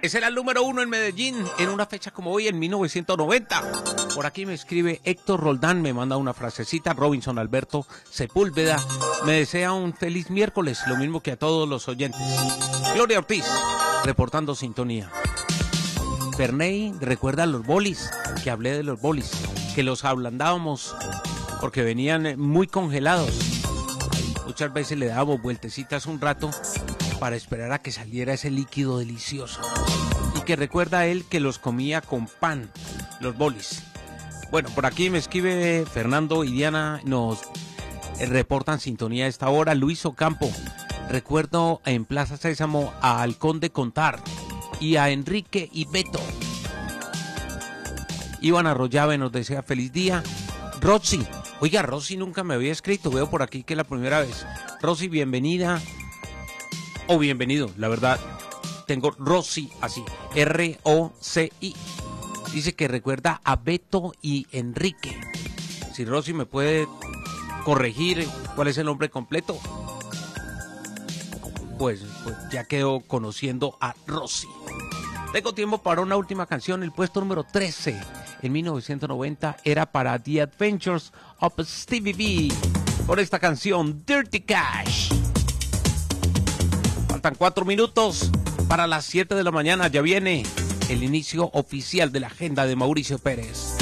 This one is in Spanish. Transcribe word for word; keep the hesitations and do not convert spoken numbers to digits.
Ese era el número uno en Medellín en una fecha como hoy, en mil novecientos noventa. Por aquí me escribe Héctor Roldán, me manda una frasecita. Robinson Alberto Sepúlveda me desea un feliz miércoles, lo mismo que a todos los oyentes. Gloria Ortiz, reportando sintonía. Berney recuerda los bolis, que hablé de los bolis, que los ablandábamos porque venían muy congelados. Muchas veces le dábamos vueltecitas un rato para esperar a que saliera ese líquido delicioso. Y que recuerda a él que los comía con pan, los bolis. Bueno, por aquí me escribe Fernando y Diana, nos reportan sintonía a esta hora. Luis Ocampo, recuerdo en Plaza Sésamo a Halcón de Contar y a Enrique y Beto. Iván Arroyave nos desea feliz día. Rosy, oiga, Rosy nunca me había escrito, veo por aquí que es la primera vez. Rosy, bienvenida. O bienvenido, la verdad, tengo Rosy así, R O C I. Dice que recuerda a Beto y Enrique. Si Rosy me puede corregir cuál es el nombre completo, pues, pues ya quedo conociendo a Rosy. Tengo tiempo para una última canción. El puesto número trece en mil novecientos noventa era para The Adventures of Stevie B, por esta canción Dirty Cash. Faltan cuatro minutos para las siete de la mañana. Ya viene el inicio oficial de la agenda de Mauricio Pérez.